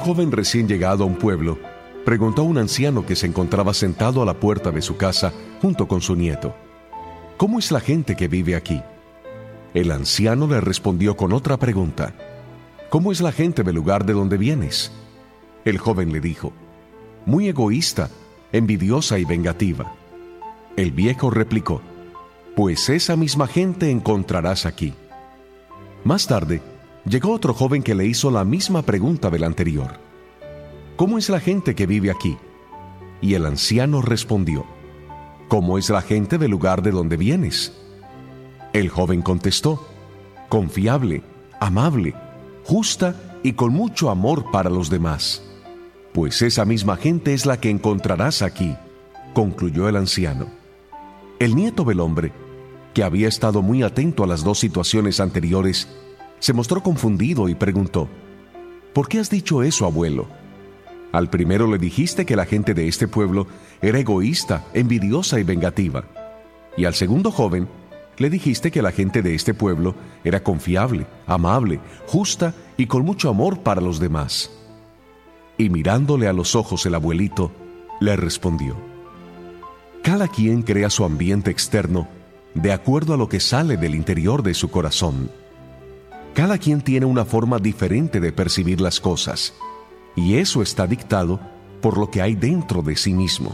joven recién llegado a un pueblo preguntó a un anciano que se encontraba sentado a la puerta de su casa junto con su nieto: ¿cómo es la gente que vive aquí? El anciano le respondió con otra pregunta: ¿cómo es la gente del lugar de donde vienes? El joven le dijo: muy egoísta, envidiosa y vengativa. El viejo replicó: pues esa misma gente encontrarás aquí. Más tarde, llegó otro joven que le hizo la misma pregunta del anterior: ¿cómo es la gente que vive aquí? Y el anciano respondió: ¿cómo es la gente del lugar de donde vienes? El joven contestó: confiable, amable, justa y con mucho amor para los demás. Pues esa misma gente es la que encontrarás aquí, concluyó el anciano. El nieto del hombre, que había estado muy atento a las dos situaciones anteriores, se mostró confundido y preguntó: ¿por qué has dicho eso, abuelo? Al primero le dijiste que la gente de este pueblo era egoísta, envidiosa y vengativa. Y al segundo joven le dijiste que la gente de este pueblo era confiable, amable, justa y con mucho amor para los demás. Y mirándole a los ojos el abuelito, le respondió: cada quien crea su ambiente externo de acuerdo a lo que sale del interior de su corazón. Cada quien tiene una forma diferente de percibir las cosas, y eso está dictado por lo que hay dentro de sí mismo.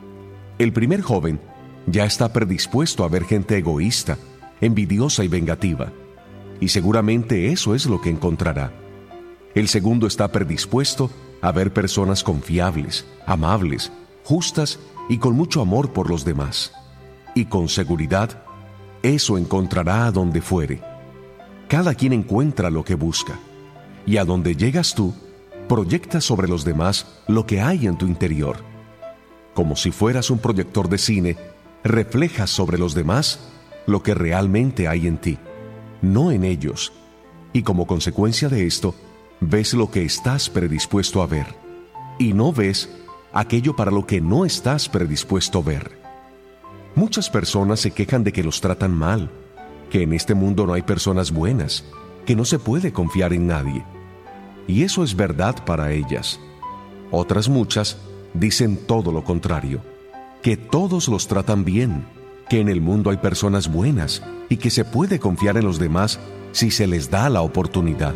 El primer joven ya está predispuesto a ver gente egoísta, envidiosa y vengativa, y seguramente eso es lo que encontrará. El segundo está predispuesto a ver personas confiables, amables, justas y con mucho amor por los demás. Y con seguridad, eso encontrará a donde fuere. Cada quien encuentra lo que busca, y a donde llegas tú, proyectas sobre los demás lo que hay en tu interior. Como si fueras un proyector de cine, reflejas sobre los demás lo que realmente hay en ti, no en ellos, y como consecuencia de esto, ves lo que estás predispuesto a ver, y no ves aquello para lo que no estás predispuesto a ver. Muchas personas se quejan de que los tratan mal, que en este mundo no hay personas buenas, que no se puede confiar en nadie. Y eso es verdad para ellas. Otras muchas dicen todo lo contrario, que todos los tratan bien, que en el mundo hay personas buenas y que se puede confiar en los demás si se les da la oportunidad.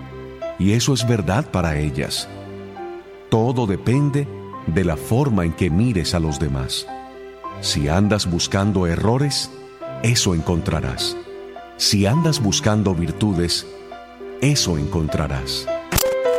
Y eso es verdad para ellas. Todo depende de la forma en que mires a los demás. Si andas buscando errores, eso encontrarás. Si andas buscando virtudes, eso encontrarás.